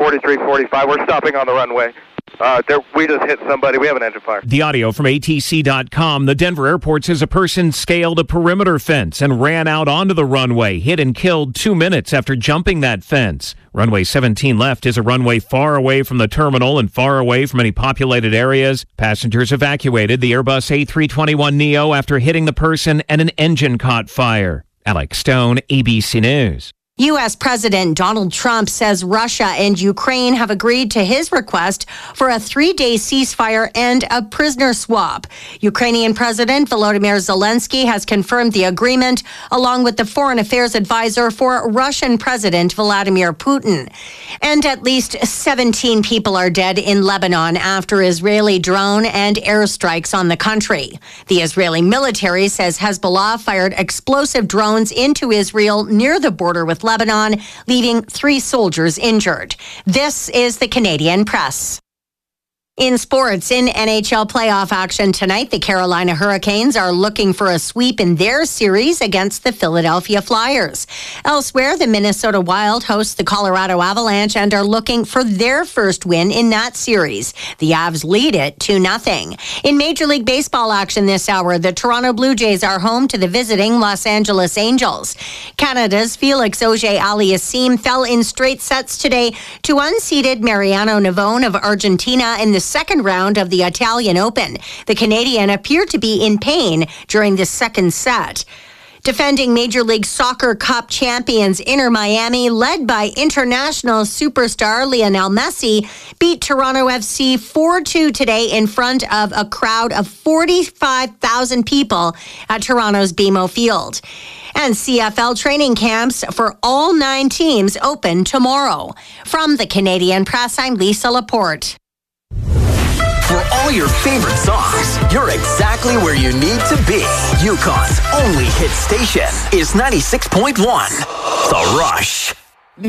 4345. We're stopping on the runway. We just hit somebody. We have an engine fire. The audio from ATC.com. The Denver airport says a person scaled a perimeter fence and ran out onto the runway, hit and killed 2 minutes after jumping that fence. Runway 17 left is a runway far away from the terminal and far away from any populated areas. Passengers evacuated the Airbus A321neo after hitting the person and an engine caught fire. Alex Stone, ABC News. U.S. President Donald Trump says Russia and Ukraine have agreed to his request for a 3-day ceasefire and a prisoner swap. Ukrainian President Volodymyr Zelensky has confirmed the agreement, along with the foreign affairs advisor for Russian President Vladimir Putin. And at least 17 people are dead in Lebanon after Israeli drone and airstrikes on the country. The Israeli military says Hezbollah fired explosive drones into Israel near the border with Lebanon, leaving 3 soldiers injured. This is the Canadian Press. In sports, in NHL playoff action tonight, the Carolina Hurricanes are looking for a sweep in their series against the Philadelphia Flyers. Elsewhere, the Minnesota Wild host the Colorado Avalanche and are looking for their first win in that series. The Avs lead it 2-0. In Major League Baseball action this hour, the Toronto Blue Jays are home to the visiting Los Angeles Angels. Canada's Felix Auger-Aliassime fell in straight sets today to unseeded Mariano Navone of Argentina in the second round of the Italian Open. The Canadian appeared to be in pain during the second set. Defending Major League Soccer Cup champions Inter Miami, led by international superstar Lionel Messi, beat Toronto FC 4-2 today in front of a crowd of 45,000 people at Toronto's BMO Field. And CFL training camps for all 9 teams open tomorrow. From the Canadian Press, I'm Lisa Laporte. For all your favorite songs, you're exactly where you need to be. Yukon's only hit station is 96.1 The Rush.